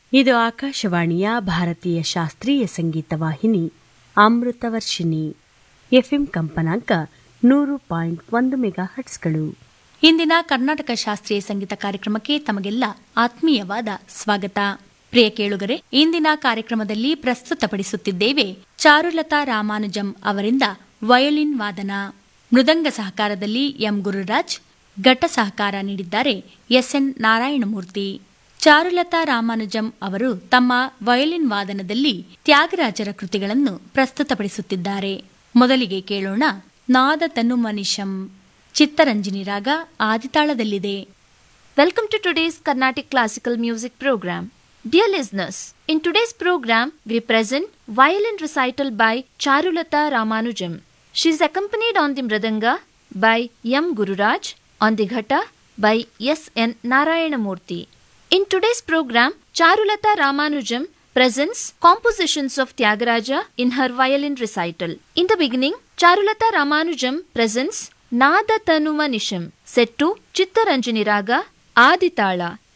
ಇದು ಆಕಾಶವಾಣಿಯ ಭಾರತೀಯ ಶಾಸ್ತ್ರೀಯ ಸಂಗೀತ ವಾಹಿನಿ ಅಮೃತವರ್ಷಿಣಿ. ಎಫ್ಎಂ ಕಂಪನಾಂಕ 100.1 ಮೆಗಾಹರ್ಟ್ಸ್ಗಳು. ಇಂದಿನ ಕರ್ನಾಟಕ ಶಾಸ್ತ್ರೀಯ ಸಂಗೀತ ಕಾರ್ಯಕ್ರಮಕ್ಕೆ ತಮಗೆಲ್ಲ ಆತ್ಮೀಯವಾದ ಸ್ವಾಗತ. ಪ್ರಿಯ ಕೇಳುಗರೆ, ಇಂದಿನ ಕಾರ್ಯಕ್ರಮದಲ್ಲಿ ಪ್ರಸ್ತುತಪಡಿಸುತ್ತಿದ್ದೇವೆ ಚಾರುಲತಾ ರಾಮಾನುಜಂ ಅವರಿಂದ ವಯೋಲಿನ್ ವಾದನ. ಮೃದಂಗ ಸಹಕಾರದಲ್ಲಿ ಎಂ ಗುರುರಾಜ್, ಘಟ ಸಹಕಾರ ನೀಡಿದ್ದಾರೆ ಎಸ್ಎನ್ ನಾರಾಯಣಮೂರ್ತಿ. ಚಾರುಲತಾ ರಾಮಾನುಜಂ ಅವರು ತಮ್ಮ ವಯೋಲಿನ್ ವಾದನದಲ್ಲಿ ತ್ಯಾಗರಾಜರ ಕೃತಿಗಳನ್ನು ಪ್ರಸ್ತುತಪಡಿಸುತ್ತಿದ್ದಾರೆ. ಮೊದಲಿಗೆ ಕೇಳೋಣ ನಾದ ತನುಮನಿಷಂ. ಚಿತ್ತರಂಜನಿ ರಾಗ ಆದಿತಾಳದಲ್ಲಿದೆ. Welcome to today's Carnatic Classical Music Program. Dear listeners, in today's program we present violin recital by Charulata Ramanujam. She is accompanied on the mridanga by M. Gururaj, on the ghata by S.N. Narayanamurthy. In today's program, Charulata Ramanujam presents compositions of Tyagaraja in her violin recital. In the beginning, Charulata Ramanujam presents Nada Tanumanisham, set to Chittaranjani Raga Aditala